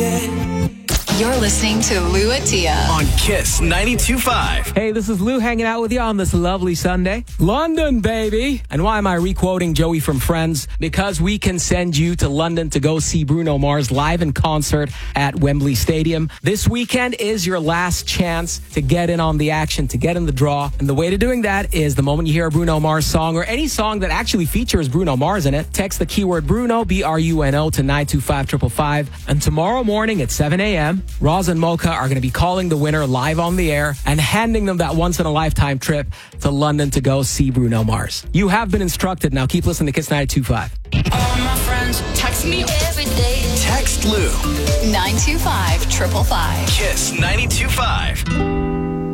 You're listening to Lou Attia on Kiss 92.5. Hey, this is Lou hanging out with you on this lovely Sunday. London, baby. And why am I re-quoting Joey from Friends? Because we can send you to London to go see Bruno Mars live in concert at Wembley Stadium. This weekend is your last chance to get in on the action, to get in the draw. And the way to doing that is the moment you hear a Bruno Mars song or any song that actually features Bruno Mars in it, text the keyword Bruno, B-R-U-N-O, to 925-555. And tomorrow morning at 7 a.m., Roz and Mocha are going to be calling the winner live on the air and handing them that once-in-a-lifetime trip to London to go see Bruno Mars. You have been instructed. Now keep listening to Kiss 92.5. All my friends text me every day. Text Lou. 925-555. Kiss 92.5.